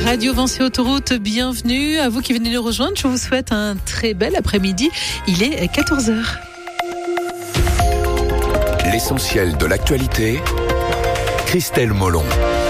Radio Vinci Autoroute, bienvenue. À vous qui venez nous rejoindre, je vous souhaite un très bel après-midi. Il est 14h. L'essentiel de l'actualité, Christelle Molon.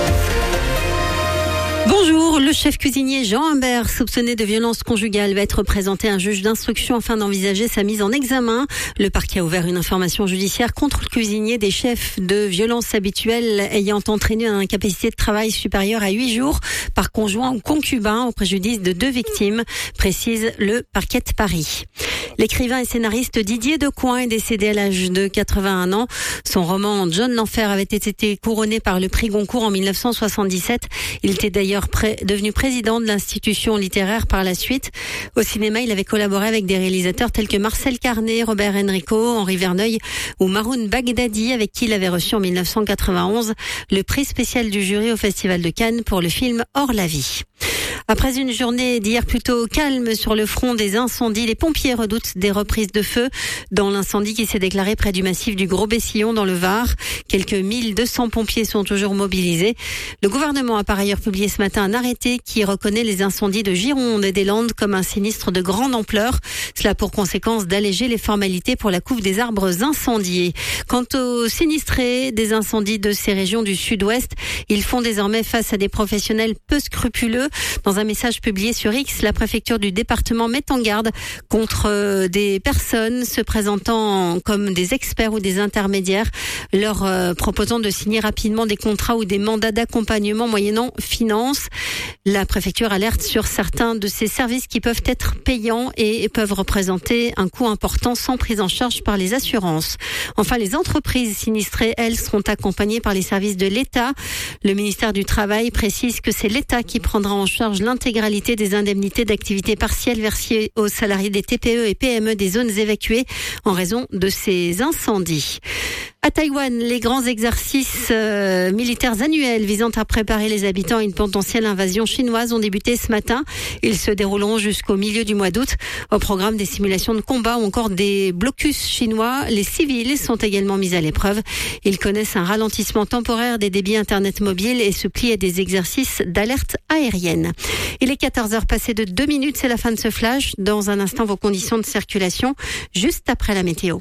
Bonjour, le chef cuisinier Jean Humbert, soupçonné de violence conjugale, va être présenté à un juge d'instruction afin d'envisager sa mise en examen. Le parquet a ouvert une information judiciaire contre le cuisinier des chefs de violence habituelle ayant entraîné une incapacité de travail supérieure à 8 jours par conjoint ou concubin au préjudice de 2 victimes, précise le parquet de Paris. L'écrivain et scénariste Didier Decoing est décédé à l'âge de 81 ans. Son roman John l'Enfer avait été couronné par le prix Goncourt en 1977. Il était d'ailleurs devenu président de l'institution littéraire par la suite. Au cinéma, il avait collaboré avec des réalisateurs tels que Marcel Carné, Robert Enrico, Henri Verneuil ou Maroun Bagdadi, avec qui il avait reçu en 1991 le prix spécial du jury au Festival de Cannes pour le film Hors la vie. Après une journée d'hier plutôt calme sur le front des incendies, les pompiers redoutent des reprises de feu dans l'incendie qui s'est déclaré près du massif du Gros-Bessillon dans le Var. Quelques 1200 pompiers sont toujours mobilisés. Le gouvernement a par ailleurs publié ce matin un arrêté qui reconnaît les incendies de Gironde et des Landes comme un sinistre de grande ampleur. Cela a pour conséquence d'alléger les formalités pour la coupe des arbres incendiés. Quant aux sinistrés des incendies de ces régions du sud-ouest, ils font désormais face à des professionnels peu scrupuleux. Dans un message publié sur X, la préfecture du département met en garde contre des personnes se présentant comme des experts ou des intermédiaires, leur proposant de signer rapidement des contrats ou des mandats d'accompagnement moyennant finance. La préfecture alerte sur certains de ces services qui peuvent être payants et peuvent représenter un coût important sans prise en charge par les assurances. Enfin, les entreprises sinistrées, elles, seront accompagnées par les services de l'État. Le ministère du Travail précise que c'est l'État qui prendra en charge l'intégralité des indemnités d'activité partielle versées aux salariés des TPE et PME des zones évacuées en raison de ces incendies. À Taïwan, les grands exercices militaires annuels visant à préparer les habitants à une potentielle invasion chinoise ont débuté ce matin. Ils se dérouleront jusqu'au milieu du mois d'août. Au programme des simulations de combat ou encore des blocus chinois, les civils sont également mis à l'épreuve. Ils connaissent un ralentissement temporaire des débits Internet mobiles et se plient à des exercices d'alerte aérienne. Il est 14h passé de 2 minutes, c'est la fin de ce flash. Dans un instant, vos conditions de circulation, juste après la météo.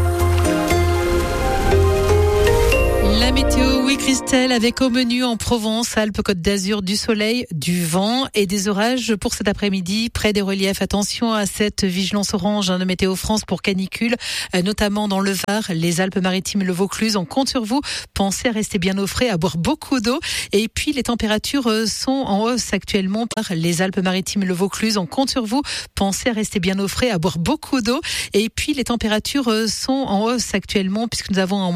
La météo, oui Christelle, avec au menu en Provence, Alpes, Côte d'Azur, du soleil, du vent et des orages pour cet après-midi. Près des reliefs, attention à cette vigilance orange de Météo France pour canicule, notamment dans le Var, les Alpes-Maritimes et le Vaucluse. On compte sur vous. Pensez à rester bien au frais, à boire beaucoup d'eau. Et puis les températures sont en hausse actuellement par les Alpes-Maritimes et le Vaucluse. On compte sur vous. Pensez à rester bien au frais, à boire beaucoup d'eau. Et puis les températures sont en hausse actuellement puisque nous avons